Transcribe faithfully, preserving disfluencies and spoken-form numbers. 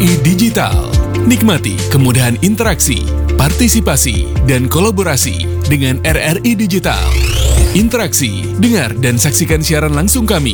I Digital. Nikmati kemudahan interaksi, partisipasi, dan kolaborasi dengan R R I Digital. Interaksi, dengar dan saksikan siaran langsung kami